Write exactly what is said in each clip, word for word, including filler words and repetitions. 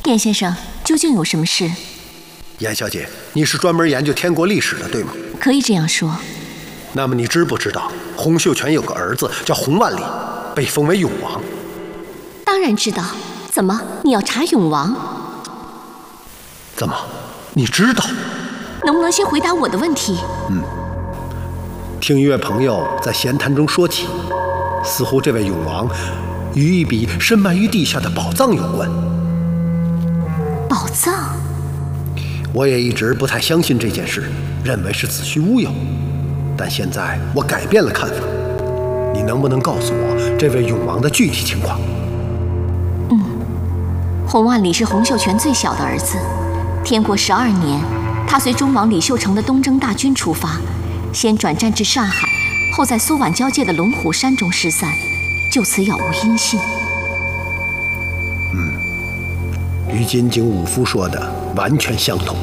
严先生，究竟有什么事？ 严小姐，你是专门研究天国历史的，对吗？ 可以这样说。 那么你知不知道，洪秀全有个儿子叫洪万里，被封为永王？ 当然知道。怎么，你要查永王？ 怎么，你知道？ 能不能先回答我的问题？ 嗯，听一位朋友在闲谈中说起，似乎这位永王与一笔深埋于地下的宝藏有关。 宝藏？ 我也一直不太相信这件事，认为是子虚乌有。但现在我改变了看法，你能不能告诉我这位永王的具体情况？ 嗯，洪万里是洪秀全最小的儿子。天过十二年，他随忠王李秀成的东征大军出发，先转战至上海，后在苏皖交界的龙虎山中失散，就此杳无音信。 嗯，与金井武夫说的完全相同。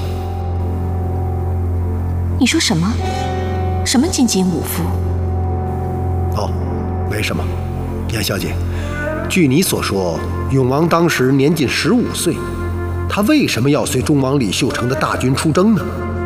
你说什么？什么金井武夫？ 哦，没什么，严小姐。据你所说，永王当时年仅十五岁，他为什么要随忠王李秀成的大军出征呢？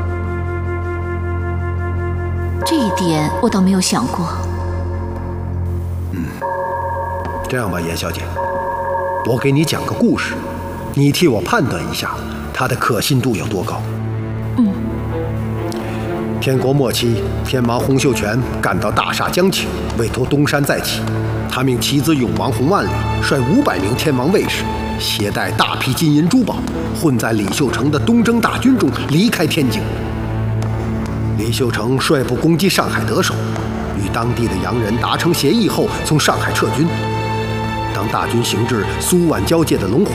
这一点我倒没有想过。 嗯，这样吧，严小姐，我给你讲个故事，你替我判断一下它的可信度有多高。 嗯。 天国末期，天王洪秀全感到大厦将倾，委托东山再起。他命其子永王洪万里率五百名天王卫士，携带大批金银珠宝，混在李秀成的东征大军中离开天津。李秀成率部攻击上海得手，与当地的洋人达成协议后，从上海撤军。当大军行至苏皖交界的龙虎